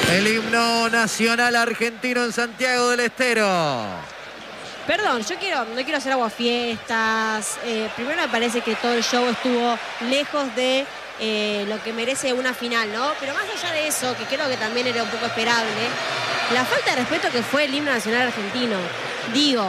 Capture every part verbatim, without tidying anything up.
El himno nacional argentino en Santiago del Estero. Perdón, yo quiero, no quiero hacer aguafiestas. Eh, primero me parece que todo el show estuvo lejos de eh, lo que merece una final, ¿no? Pero más allá de eso, que creo que también era un poco esperable, la falta de respeto que fue el himno nacional argentino. Digo,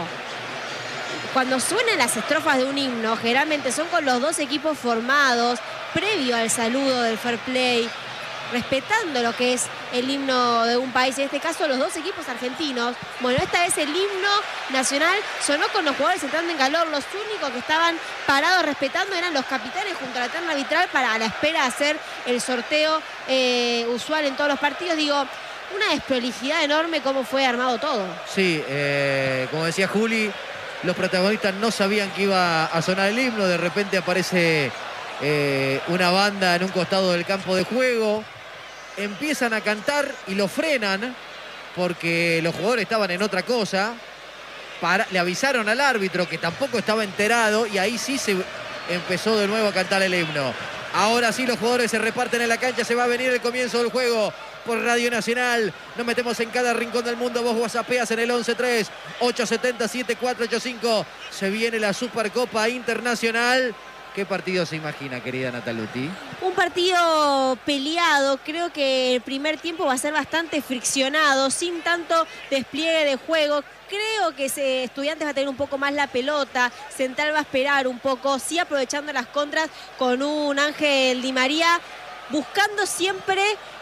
cuando suenan las estrofas de un himno, generalmente son con los dos equipos formados, previo al saludo del fair play, respetando lo que es el himno de un país, en este caso los dos equipos argentinos. Bueno, esta vez el himno nacional sonó con los jugadores entrando en calor. Los únicos que estaban parados respetando eran los capitanes junto a la terna arbitral para a la espera de hacer el sorteo eh, usual en todos los partidos. Digo, una desprolijidad enorme cómo fue armado todo. Sí, eh, como decía Juli, los protagonistas no sabían que iba a sonar el himno. De repente aparece eh, una banda en un costado del campo de juego. Empiezan a cantar y lo frenan porque los jugadores estaban en otra cosa. Para, le avisaron al árbitro que tampoco estaba enterado y ahí sí se empezó de nuevo a cantar el himno. Ahora sí los jugadores se reparten en la cancha, se va a venir el comienzo del juego por Radio Nacional. Nos metemos en cada rincón del mundo. Vos whatsappeas en el once tres, ocho siete siete, cuatro ocho cinco. Se viene la Supercopa Internacional. ¿Qué partido se imagina, querida Nataluti? Un partido peleado. Creo que el primer tiempo va a ser bastante friccionado, sin tanto despliegue de juego. Creo que ese Estudiantes va a tener un poco más la pelota. Central va a esperar un poco, sí aprovechando las contras con un Ángel Di María, buscando siempre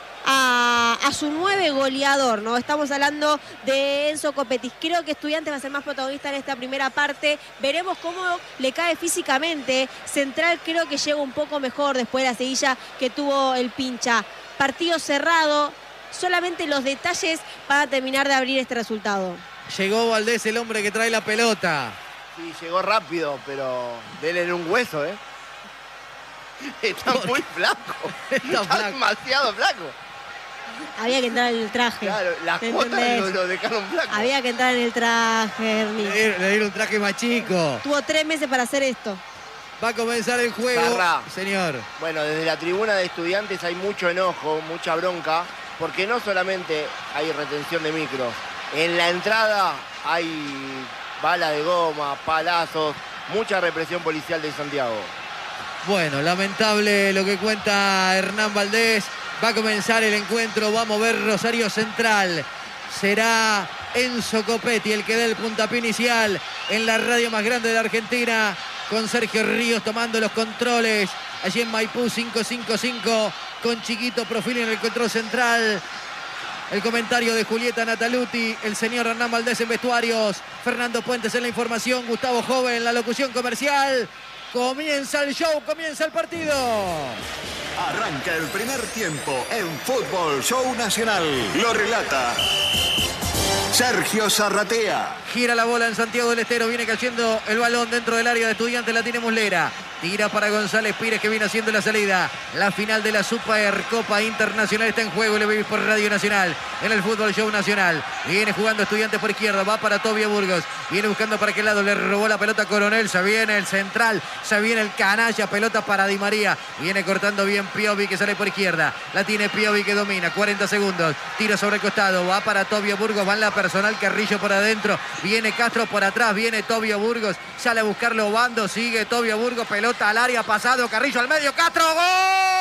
A, a su nueve goleador, ¿no? Estamos hablando de Enzo Copetti. Creo que Estudiantes va a ser más protagonista en esta primera parte. Veremos cómo le cae físicamente. Central creo que llega un poco mejor después de la seguilla que tuvo el Pincha. Partido cerrado. Solamente los detalles van a terminar de abrir este resultado. Llegó Valdés, el hombre que trae la pelota. Sí, llegó rápido, pero dele en un hueso, ¿eh? Está muy flaco. Está Está flaco. demasiado flaco. Había que entrar en el traje. Claro, las cuotas lo, lo dejaron flaco. Había que entrar en el traje, Ernie. Le dieron, le dieron un traje más chico. Tuvo tres meses para hacer esto. Va a comenzar el juego. Garra. Señor. Bueno, desde la tribuna de Estudiantes hay mucho enojo, mucha bronca, porque no solamente hay retención de micros. En la entrada hay bala de goma, palazos, mucha represión policial de Santiago. Bueno, lamentable lo que cuenta Hernán Valdés. Va a comenzar el encuentro, va a mover Rosario Central. Será Enzo Copetti el que dé el puntapié inicial en la radio más grande de la Argentina, con Sergio Ríos tomando los controles allí en Maipú cinco cinco cinco, con Chiquito Profili en el control central. El comentario de Julieta Nataluti, el señor Hernán Valdés en vestuarios, Fernando Puentes en la información, Gustavo Joven en la locución comercial. Comienza el show, comienza el partido. Arranca el primer tiempo en Fútbol Show Nacional. Lo relata Sergio Zarratea. Gira la bola en Santiago del Estero. Viene cayendo el balón dentro del área de Estudiantes. La tiene Muslera. Tira para González Pires, que viene haciendo la salida. La final de la Supercopa Internacional está en juego. Le vivís por Radio Nacional en el Fútbol Show Nacional. Viene jugando Estudiantes por izquierda. Va para Tobio Burgos. Viene buscando para qué lado. Le robó la pelota a Coronel. Se viene el central. Se viene el canalla. Pelota para Di María. Viene cortando bien Piovi, que sale por izquierda. La tiene Piovi, que domina. cuarenta segundos. Tiro sobre el costado. Va para Tobio Burgos. Va en la personal. Carrillo por adentro. Viene Castro por atrás. Viene Tobio Burgos. Sale a buscarlo Bando. Sigue Tobio Burgos. Pelota al área, pasado, Carrillo al medio, Castro, ¡gol!